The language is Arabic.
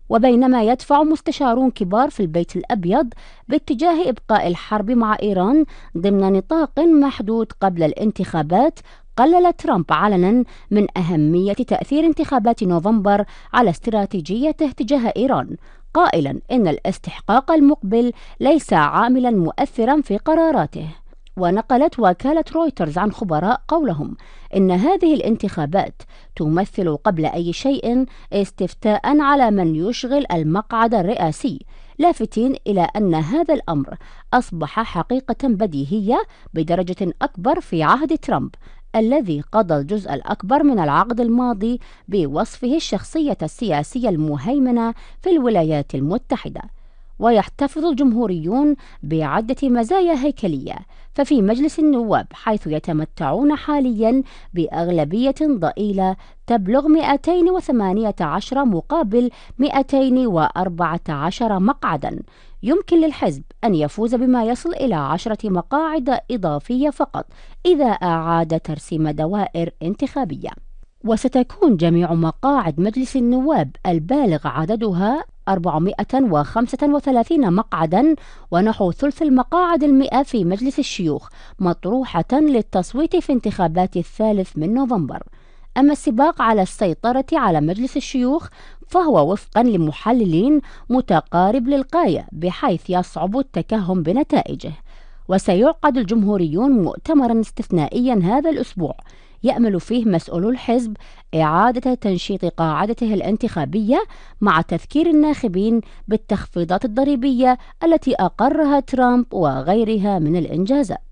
وبينما يدفع مستشارون كبار في البيت الأبيض باتجاه إبقاء الحرب مع إيران ضمن نطاق محدود قبل الانتخابات، قلل ترامب علنا من أهمية تأثير انتخابات نوفمبر على استراتيجيته تجاه إيران، قائلا إن الاستحقاق المقبل ليس عاملا مؤثرا في قراراته. ونقلت وكالة رويترز عن خبراء قولهم إن هذه الانتخابات تمثل قبل أي شيء استفتاء على من يشغل المقعد الرئاسي، لافتين إلى أن هذا الأمر أصبح حقيقة بديهية بدرجة أكبر في عهد ترامب، الذي قضى الجزء الأكبر من العقد الماضي بوصفه الشخصية السياسية المهيمنة في الولايات المتحدة. ويحتفظ الجمهوريون بعدة مزايا هيكلية، ففي مجلس النواب حيث يتمتعون حاليا بأغلبية ضئيلة تبلغ 218 مقابل 214 مقعدا، يمكن للحزب أن يفوز بما يصل إلى 10 مقاعد إضافية فقط إذا أعاد ترسيم دوائر انتخابية. وستكون جميع مقاعد مجلس النواب البالغ عددها 435 مقعدا، ونحو ثلث المقاعد 100 في مجلس الشيوخ مطروحة للتصويت في انتخابات 3 نوفمبر. أما السباق على السيطرة على مجلس الشيوخ فهو وفقا لمحللين متقارب للغاية، بحيث يصعب التكهن بنتائجه. وسيعقد الجمهوريون مؤتمرا استثنائيا هذا الأسبوع يأمل فيه مسؤولو الحزب إعادة تنشيط قاعدته الانتخابية مع تذكير الناخبين بالتخفيضات الضريبية التي أقرها ترامب وغيرها من الإنجازات.